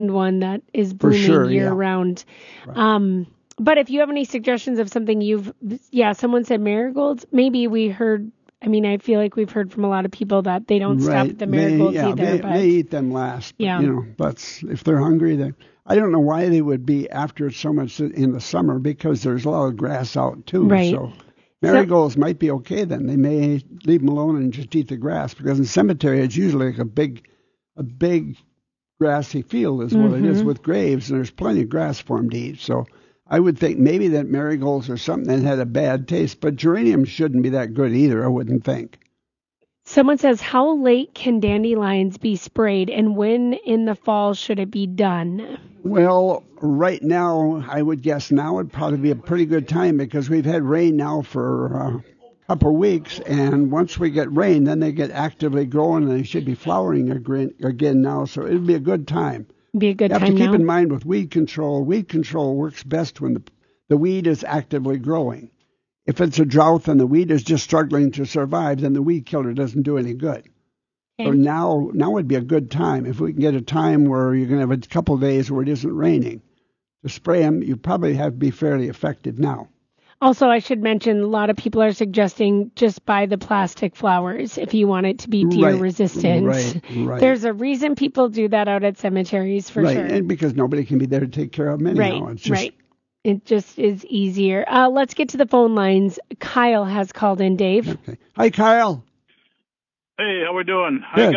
one that is For blooming sure, year yeah. round. Right. But if you have any suggestions of something someone said marigolds. Maybe we heard. I mean, I feel like we've heard from a lot of people that they don't stop Right. at the marigolds either. They eat them last. But, Yeah. that's if they're hungry. I don't know why they would be after it so much in the summer because there's a lot of grass out too. Right. So marigolds might be okay then. They may leave them alone and just eat the grass because in cemetery it's usually like a big grassy field is what it is with graves, and there's plenty of grass for them to eat. So I would think maybe that marigolds or something that had a bad taste, but geraniums shouldn't be that good either, I wouldn't think. Someone says, how late can dandelions be sprayed, and when in the fall should it be done? Well, right now, I would guess now would probably be a pretty good time because we've had rain now for a couple of weeks, and once we get rain, then they get actively growing, and they should be flowering again now, so it would be a good time. Be a good time. You have to keep in mind with weed control works best when the weed is actively growing. If it's a drought and the weed is just struggling to survive, then the weed killer doesn't do any good. Okay. So now would be a good time. If we can get a time where you're going to have a couple of days where it isn't raining, to spray them, you probably have to be fairly effective now. Also, I should mention a lot of people are suggesting just buy the plastic flowers if you want it to be deer resistant. Right. There's a reason people do that out at cemeteries for sure. Right, and because nobody can be there to take care of them anyhow. Right, right. It just is easier. Let's get to the phone lines. Kyle has called in, Dave. Okay. Hi, Kyle. Hey, how we doing? Good.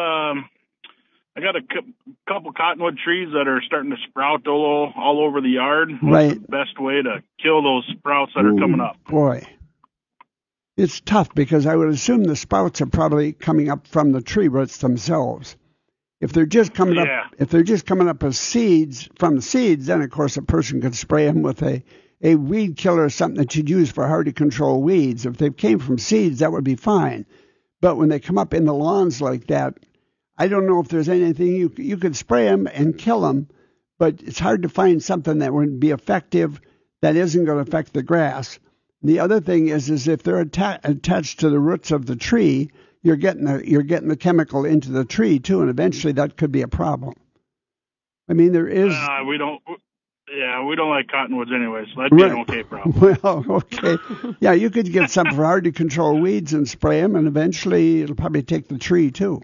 I got a couple cottonwood trees that are starting to sprout all over the yard. Right. What's the best way to kill those sprouts that are coming up? Boy, it's tough because I would assume the sprouts are probably coming up from the tree roots themselves. If they're just coming up as seeds from the seeds, then of course a person could spray them with a weed killer or something that you'd use for hard to control weeds. If they came from seeds, that would be fine. But when they come up in the lawns like that, I don't know if there's anything you could spray them and kill them, but it's hard to find something that would be effective that isn't going to affect the grass. The other thing is if they're attached to the roots of the tree, you're getting the chemical into the tree too, and eventually that could be a problem. I mean, there is. We don't like cottonwoods anyway, so that'd be an okay problem. Well, okay. Yeah, you could get something for hard to control weeds and spray them, and eventually it'll probably take the tree too.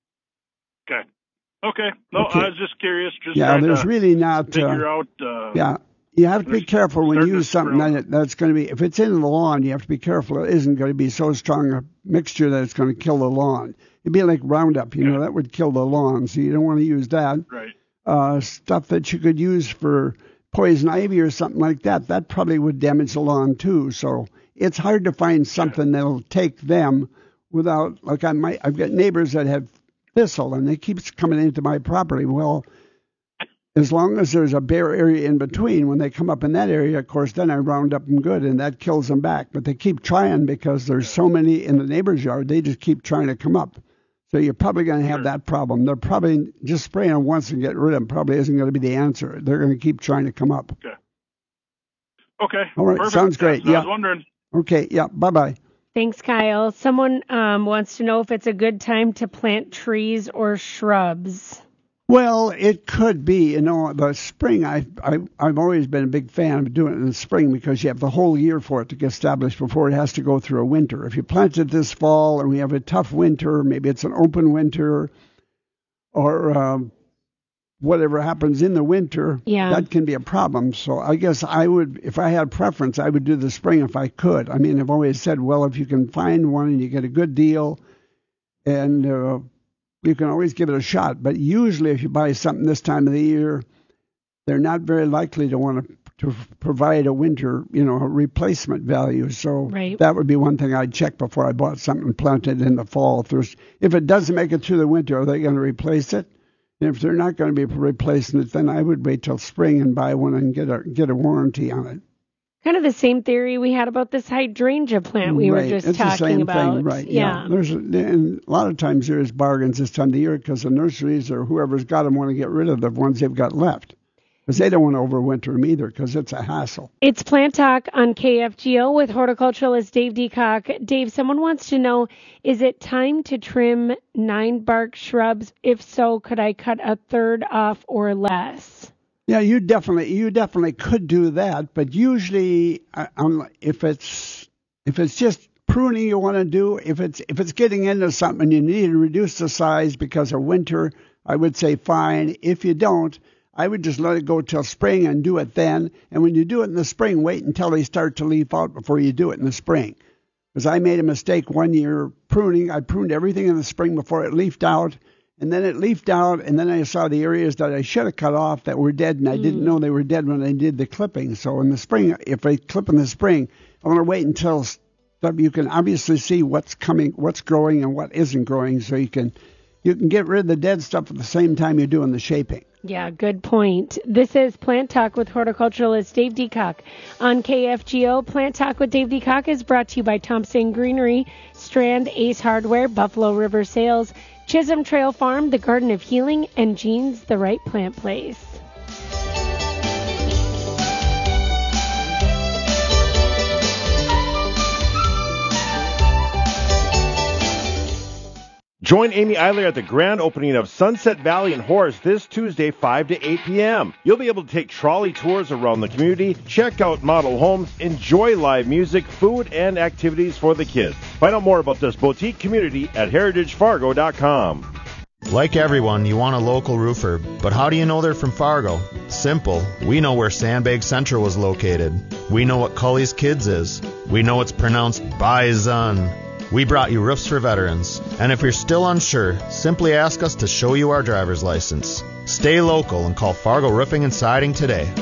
Okay. No, okay. I was just curious. There's really not. Figure out. You have to be careful when you use something that's going to be. If it's in the lawn, you have to be careful. It isn't going to be so strong a mixture that it's going to kill the lawn. It'd be like Roundup, that would kill the lawn. So you don't want to use that. Right. Stuff that you could use for poison ivy or something like that. That probably would damage the lawn too. So it's hard to find something that'll take them without. Like I've got neighbors that have thistle, and it keeps coming into my property. Well, as long as there's a bare area in between, when they come up in that area, of course, then I round up them good, and that kills them back. But they keep trying because there's so many in the neighbor's yard. They just keep trying to come up. So you're probably going to have that problem. They're probably just spraying them once and getting rid of them probably isn't going to be the answer. They're going to keep trying to come up. Okay. All right. Perfect. Sounds great. I was wondering. Okay. Yeah. Bye-bye. Thanks, Kyle. Someone wants to know if it's a good time to plant trees or shrubs. Well, it could be. The spring, I've always been a big fan of doing it in the spring because you have the whole year for it to get established before it has to go through a winter. If you plant it this fall and we have a tough winter, maybe it's an open winter or whatever happens in the winter, that can be a problem. So I guess I would, if I had a preference, I would do the spring if I could. I mean, I've always said, well, if you can find one and you get a good deal and you can always give it a shot. But usually if you buy something this time of the year, they're not very likely to want to provide a winter, a replacement value. So that would be one thing I'd check before I bought something planted in the fall. If it doesn't make it through the winter, are they going to replace it? And if they're not going to be replacing it, then I would wait till spring and buy one and get a warranty on it. Kind of the same theory we had about this hydrangea plant we were just talking about. Thing, right? Yeah. And a lot of times there is bargains this time of the year because the nurseries or whoever's got them want to get rid of the ones they've got left. because they don't want to overwinter them either because it's a hassle. It's Plant Talk on KFGO with horticulturalist Dave Deacock. Dave, someone wants to know, is it time to trim 9-bark shrubs? If so, could I cut a third off or less? Yeah, you definitely could do that, but usually if it's just pruning you want to do, if it's getting into something and you need to reduce the size because of winter, I would say fine. If you don't, I would just let it go till spring and do it then. And when you do it in the spring, wait until they start to leaf out before you do it in the spring. Because I made a mistake one year pruning. I pruned everything in the spring before it leafed out. And then it leafed out, and then I saw the areas that I should have cut off that were dead, and I didn't know they were dead when I did the clipping. So in the spring, if I clip in the spring, I want to wait until you can obviously see what's growing and what isn't growing, so you can get rid of the dead stuff at the same time you're doing the shaping. Yeah, good point. This is Plant Talk with horticulturalist Dave Deacock on KFGO. Plant Talk with Dave Deacock is brought to you by Thompson Greenery, Strand, Ace Hardware, Buffalo River Sales, Chisholm Trail Farm, the Garden of Healing, and Jean's The Right Plant Place. Join Amy Eiler at the grand opening of Sunset Valley in Horace this Tuesday, 5 to 8 p.m. You'll be able to take trolley tours around the community, check out model homes, enjoy live music, food, and activities for the kids. Find out more about this boutique community at heritagefargo.com. Like everyone, you want a local roofer, but how do you know they're from Fargo? Simple. We know where Sandbag Central was located. We know what Cully's Kids is. We know it's pronounced Bison. We brought you Roofs for Veterans, and if you're still unsure, simply ask us to show you our driver's license. Stay local and call Fargo Roofing and Siding today.